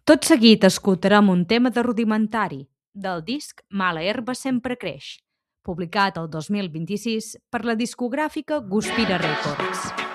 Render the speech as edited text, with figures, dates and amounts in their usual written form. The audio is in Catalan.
Tot seguit escoltarem un tema de Rudimentari, del disc Mala herba sempre creix, publicat el 2026 per la discogràfica Guspira Records.